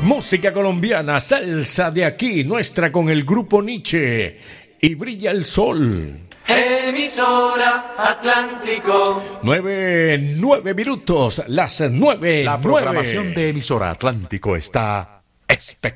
Música colombiana, salsa de aquí, nuestra con el grupo Nietzsche. Y brilla el sol. Emisora Atlántico. 9 minutos, las 9. La programación de Emisora Atlántico está espectacular.